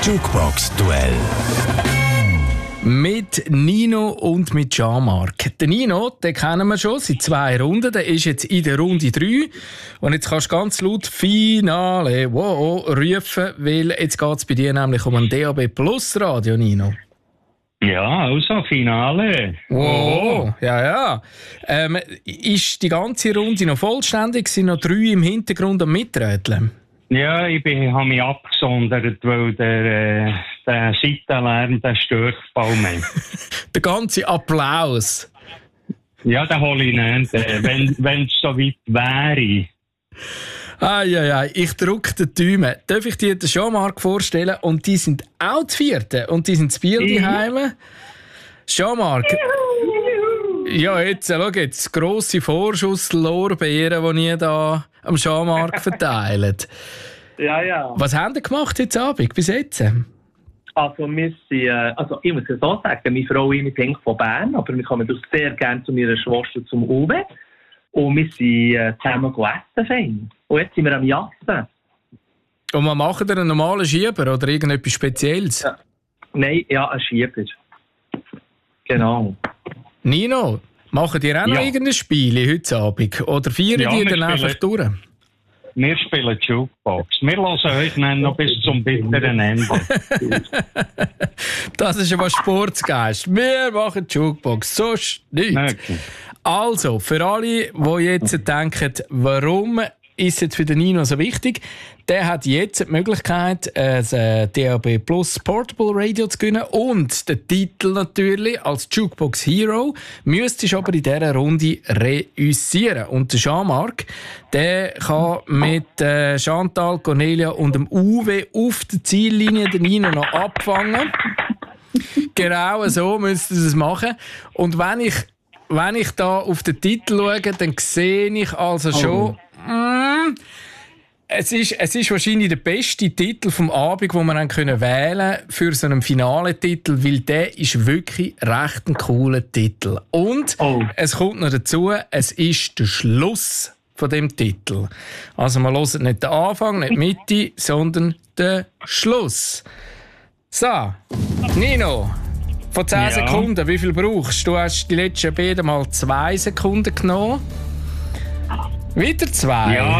Jukebox-Duell. Mit Nino und mit Jean-Marc. Den Nino, den kennen wir schon seit 2 Runden. Der ist jetzt in der Runde 3. Und jetzt kannst du ganz laut Finale rufen, weil jetzt geht es bei dir nämlich um ein DAB Plus Radio, Nino. Ja, also Finale. Oh, ja. Ist die ganze Runde noch vollständig? Sind noch 3 im Hintergrund am Miträteln? Ja, habe mich abgesondert, weil der Seitenlärm, der stört voll mich. Der ganze Applaus. Ja, den hole ich nicht, wenn es so weit wäre. Ich drücke den Daumen. Darf ich dir den Jean-Marc vorstellen? Und die sind auch die 4. Und die sind das Bier daheim. Jean-Marc. Ja, jetzt, schau jetzt. Grosse Vorschusslorbeeren, die ihr da am Jean-Marc verteilt. Ja. Was haben ihr gemacht heute Abend, bis jetzt? Also, wir sind, ich muss ja so sagen, meine Frau ist nicht von Bern, aber wir kommen doch sehr gerne zu meiner Schwester zum Uwe. Und wir sind zusammen essen fein. Und jetzt sind wir am Jassen. Und was macht ihr, einen normalen Schieber oder irgendetwas Spezielles? Ja. Nein, ja, ein Schieber. Genau. Nino, machen ihr auch noch irgendein Spiel heute Abend? Oder feiern die dann einfach durch? Wir spielen Jukebox. Wir hören euch noch bis zum bitteren Ende. Das ist aber Sportsgeist. Wir machen Jukebox, sonst nichts. Okay. Also, für alle, die jetzt denken, warum ist jetzt für den Nino so wichtig, der hat jetzt die Möglichkeit, ein DAB Plus Portable Radio zu gewinnen und den Titel natürlich als Jukebox Hero. Müsstest aber in dieser Runde reüssieren. Und der Jean-Marc, der kann mit Chantal, Cornelia und dem Uwe auf der Ziellinie den Nino noch abfangen. Genau so müsst ihr es machen. Und wenn ich da auf den Titel schaue, dann sehe ich also schon, es ist wahrscheinlich der beste Titel vom Abend, den wir wählen können für so einen Finale-Titel, weil der ist wirklich recht ein cooler Titel. Und es kommt noch dazu, es ist der Schluss von dem Titel. Also wir hören nicht den Anfang, nicht die Mitte, sondern den Schluss. So, Nino. Von 10 Sekunden, wie viel brauchst du? Du hast die letzten beiden Mal 2 Sekunden genommen. Wieder 2. Ja.